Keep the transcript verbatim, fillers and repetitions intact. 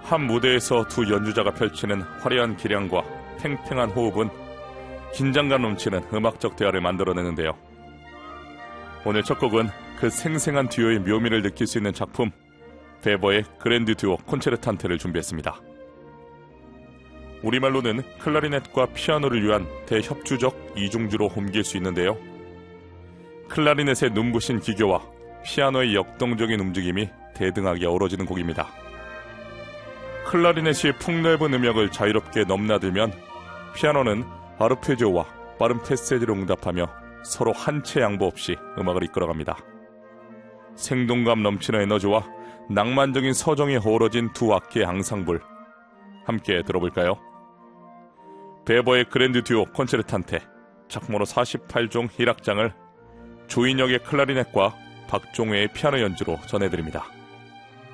한 무대에서 두 연주자가 펼치는 화려한 기량과 팽팽한 호흡은 긴장감 넘치는 음악적 대화를 만들어내는데요. 오늘 첫 곡은 그 생생한 듀오의 묘미를 느낄 수 있는 작품 베버의 그랜드 듀오 콘체르탄테를 준비했습니다. 우리말로는 클라리넷과 피아노를 위한 대협주적 이중주로 옮길 수 있는데요. 클라리넷의 눈부신 기교와 피아노의 역동적인 움직임이 대등하게 어우러지는 곡입니다. 클라리넷이 폭넓은 음역을 자유롭게 넘나들면 피아노는 아르페지오와 빠른 패세지를 응답하며 서로 한 채 양보 없이 음악을 이끌어갑니다. 생동감 넘치는 에너지와 낭만적인 서정이 어우러진 두 악기의 앙상블, 함께 들어볼까요? 베버의 그랜드 듀오 콘체르탄테, 작품으로 사십팔 종 일 악장을 조인혁의 클라리넷과 박종회의 피아노 연주로 전해드립니다.